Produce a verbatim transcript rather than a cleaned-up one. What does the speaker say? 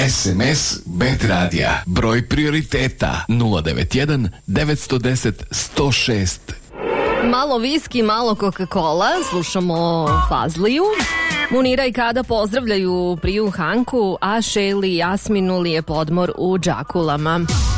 S M S Bet Radija. Broj prioriteta nula devet jedan devet jedan nula jedan sto šest. Malo viski, malo Coca-Cola. Slušamo Fazliju. Munira i Kada pozdravljaju Priju Hanku, a Šeli i Jasminu lijep odmor u Đakulama.